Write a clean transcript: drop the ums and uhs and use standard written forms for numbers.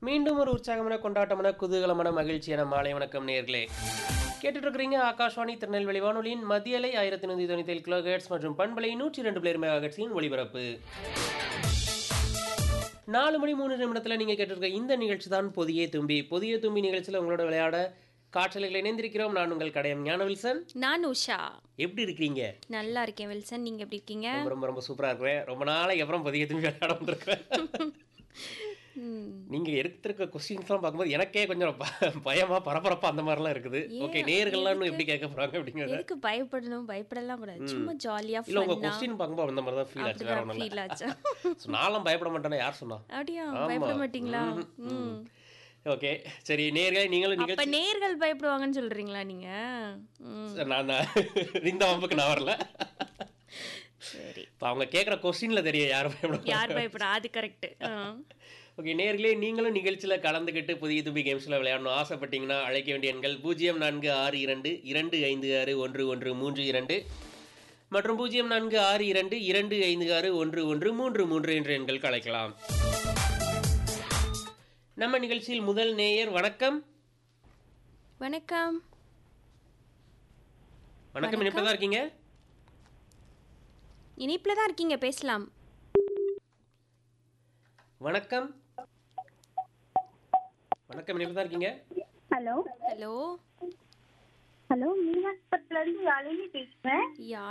மீண்டும் ஒரு உற்சாகமான கொண்டாட்டமான குதூகலமான மகிழ்ச்சியான மாலை வணக்கம் நேயர்களே. கேட்டுட்டு இருக்கிறீங்க ஆகாஷ்வாணி திருநெல்வேலி வானொலியின் மத்திய அலை 1197 கிலோஹெர்ட்ஸ் மற்றும் பண்பலை 102 மெகாஹெர்ட்ஸின் ஒலிபரப்பு. 4 மணி 3 நிமிடத்தில் நீங்கள் கேட்டிருக்க இந்த நிகழ்ச்சி தான் புதிய தும்பி. புதிய தும்பி நிகழ்ச்சியில் உங்களோட விளையாட காற்றலைகளை இணைந்திருக்கிறோம். நான் உங்கள் கடையம் ஞான வில்சன். நான் உஷா. எப்படி இருக்கீங்க? நல்லா இருக்கேன் வில்சன், நீங்க எப்படி இருக்கீங்க? ரொம்ப ரொம்ப ரொம்ப சூப்பராக இருக்கிறேன். ரொம்ப நாளைக்கு அப்புறம் புதிய தும்பி விளையாட வந்திருக்கிறேன். நீங்க எடுத்திருக்க கொஸ்டின்ஸ்லாம் பார்க்கும்போது எனக்கே கொஞ்சம் பயமா பரபரப்பா அந்த மாதிரிலாம் இருக்குது. ஓகே, நேயர்கள்லாம் இன்னும் எப்படி கேட்க போறாங்க அப்படிங்கிறத. எதுக்கு பயப்படணும்? பயப்படலாம் கூடாது. சும்மா ஜாலியா இல்ல உங்க ஃபன்னா கொஸ்டின் பார்க்கும்போது அந்த மாதிரி தான் ஃபீல் ஆச்சு. வேற ஒண்ணும் ஃபீல் ஆச்சு. இல்ல. நான்லாம் பயப்பட மாட்டேனா யார் சொன்னா? அப்படியா? ஆமா. பயப்பட மாட்டீங்களா? ஓகே, சரி நேயர்களே நீங்களும் அப்ப நிகழ்ச்சி நேர்கள் பயப்படுவாங்கன்னு சொல்றீங்களா நீங்க? நான் இந்த வம்புக்கு நான் வரல. சரி. இப்போ அவங்க கேட்குற கொஸ்டின்ல தெரியும் யார் யார் பயப்படா? அது கரெக்ட். ஓகே நேயர்களே, நீங்களும் நிகழ்ச்சியில் கலந்துக்கிட்டு புதிய தும்பி கேம்ஸில் விளையாடணும் ஆசைப்பட்டீங்கன்னா அழைக்க வேண்டிய எண்கள் 0462256113 மற்றும் 0462256113 என்ற எண்களுக்கு அழைக்கலாம். நம்ம நிகழ்ச்சியில் முதல் நேயர் வணக்கம். வணக்கம். வணக்கம், இணைப்பில் தான் இருக்கீங்க? இனிப்புல தான் இருக்கீங்க, பேசலாம். வணக்கம் வணக்கம், இணைப்பில் தான் இருக்கீங்க? Hello hello. ஹலோ, மீனாட்சிபுரத்துல இருந்து யாழினி பேசுறேன்.